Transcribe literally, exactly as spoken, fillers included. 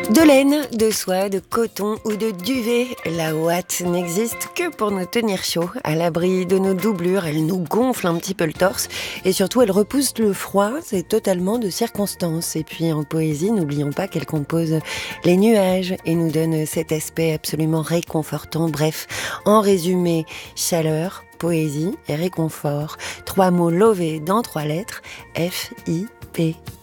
De laine, de soie, de coton ou de duvet, la ouate n'existe que pour nous tenir chaud. À l'abri de nos doublures, elle nous gonfle un petit peu le torse et surtout elle repousse le froid, c'est totalement de circonstance. Et puis en poésie, n'oublions pas qu'elle compose les nuages et nous donne cet aspect absolument réconfortant. Bref, en résumé, chaleur, poésie et réconfort. Trois mots lovés dans trois lettres, F I P.